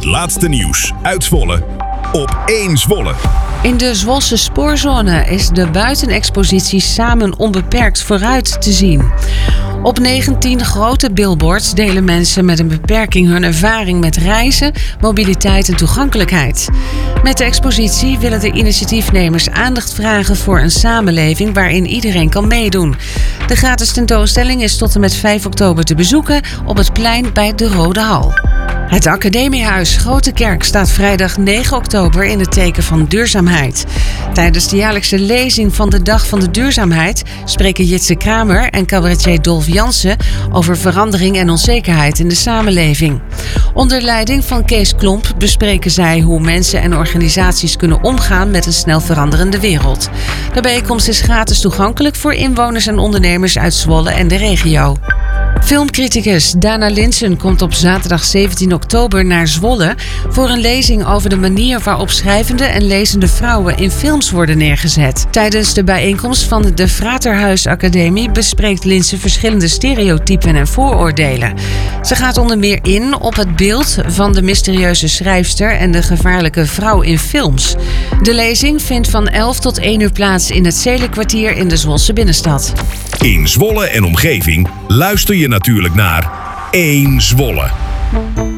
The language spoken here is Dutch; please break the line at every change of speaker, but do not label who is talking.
laatste nieuws uit Zwolle op 1 Zwolle.
In de Zwolse spoorzone is de buitenexpositie Samen Onbeperkt vooruit te zien. Op 19 grote billboards delen mensen met een beperking hun ervaring met reizen, mobiliteit en toegankelijkheid. Met de expositie willen de initiatiefnemers aandacht vragen voor een samenleving waarin iedereen kan meedoen. De gratis tentoonstelling is tot en met 5 oktober te bezoeken op het plein bij de Rode Hal. Het Academiehuis Grote Kerk staat vrijdag 9 oktober in het teken van duurzaamheid. Tijdens de jaarlijkse lezing van de Dag van de Duurzaamheid spreken Jitse Kramer en cabaretier Dolf Jansen over verandering en onzekerheid in de samenleving. Onder leiding van Kees Klomp bespreken zij hoe mensen en organisaties kunnen omgaan met een snel veranderende wereld. De bijeenkomst is gratis toegankelijk voor inwoners en ondernemers uit Zwolle en de regio. Filmcriticus Dana Linssen komt op zaterdag 17 oktober naar Zwolle voor een lezing over de manier waarop schrijvende en lezende vrouwen in films worden neergezet. Tijdens de bijeenkomst van de Fraterhuis Academie bespreekt Linssen verschillende stereotypen en vooroordelen. Ze gaat onder meer in op het beeld van de mysterieuze schrijfster en de gevaarlijke vrouw in films. De lezing vindt van 11 tot 1 uur plaats in het Zelenkwartier in de Zwolse binnenstad.
In Zwolle en omgeving luister je natuurlijk naar 1 Zwolle.